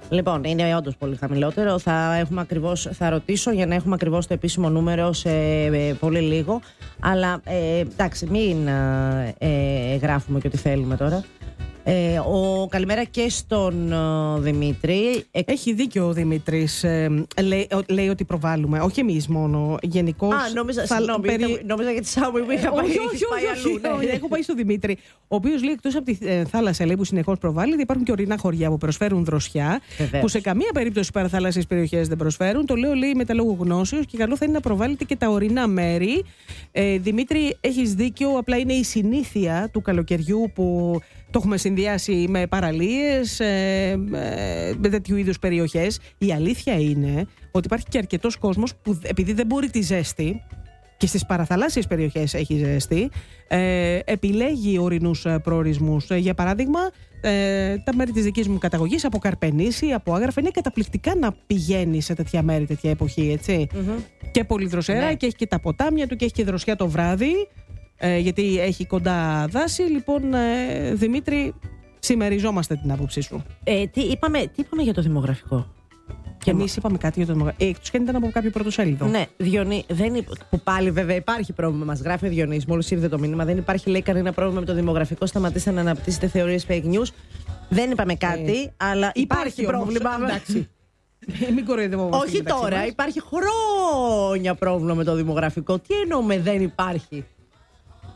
Λοιπόν, είναι όντως πολύ χαμηλότερο. Θα ρωτήσω για να έχουμε ακριβώς το επίσημο νούμερο σε πολύ λίγο. Αλλά εντάξει, μην γράφουμε και ό,τι θέλουμε τώρα. Καλημέρα και στον Δημήτρη. Έχει δίκιο ο Δημήτρης. Λέει ότι προβάλλουμε. Όχι εμείς μόνο. Γενικώς. Νόμιζα για τη Σάμου που είχα πάει. Όχι. Έχω πάει στον Δημήτρη. Ο οποίος λέει εκτός από τη θάλασσα, λέει, που συνεχώς προβάλλεται, υπάρχουν και ορεινά χωριά που προσφέρουν δροσιά. Βεβαίως. Που σε καμία περίπτωση παραθαλάσσιες περιοχές δεν προσφέρουν. Το λέω, λέει, με τα λόγου γνώσεως και καλό θα είναι να προβάλλετε και τα ορεινά μέρη. Δημήτρη, έχεις δίκιο. Απλά είναι η συνήθεια του καλοκαιριού που το έχουμε συνδυάσει με παραλίες, με τέτοιου είδους περιοχές. Η αλήθεια είναι ότι υπάρχει και αρκετός κόσμος που, επειδή δεν μπορεί τη ζέστη, και στις παραθαλάσσιες περιοχές έχει ζέστη, επιλέγει ορεινούς προορισμούς. Για παράδειγμα, τα μέρη της δικής μου καταγωγής, από Καρπενήσι, από Άγραφα, είναι καταπληκτικά να πηγαίνει σε τέτοια μέρη, τέτοια εποχή, έτσι. Και πολυδροσέρα, Ναι. και έχει και τα ποτάμια του και έχει και δροσιά το βράδυ. Γιατί έχει κοντά δάση. Λοιπόν, Δημήτρη, συμμεριζόμαστε την άποψή σου. Τι είπαμε για το δημογραφικό? Και εμείς είπαμε κάτι για το δημογραφικό. Εκτός και αν ήταν από κάποιο πρωτοσέλιδο. Ναι, που πάλι βέβαια υπάρχει πρόβλημα. Μας γράφει ο Διονύσης, μόλις ήρθε το μήνυμα. Δεν υπάρχει, λέει, κανένα πρόβλημα με το δημογραφικό. Σταματήστε να αναπτύσσετε θεωρίες fake news. Δεν είπαμε κάτι, αλλά υπάρχει πρόβλημα. Εντάξει. Μην κοροϊδεύουμε. Όχι τώρα, υπάρχει χρόνια πρόβλημα με το δημογραφικό. Τι εννοούμε δεν υπάρχει?